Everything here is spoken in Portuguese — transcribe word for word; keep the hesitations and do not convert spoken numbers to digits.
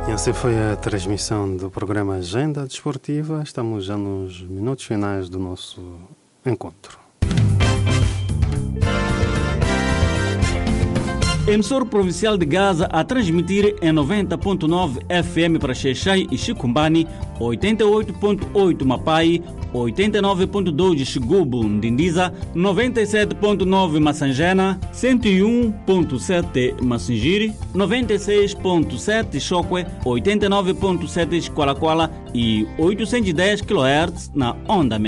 E assim foi a transmissão do programa Agenda Desportiva. Estamos já nos minutos finais do nosso encontro. Emissor provincial de Gaza a transmitir em noventa ponto nove F M para Xexai e Chicumbani, oitenta e oito ponto oito Mapai, oitenta e nove ponto dois Xigubu, Ndindiza, noventa e sete ponto nove Massangena, cento e um ponto sete Massingiri, noventa e seis ponto sete Chokwe, oitenta e nove ponto sete Qualaquala e oitocentos e dez quilohertz na onda média.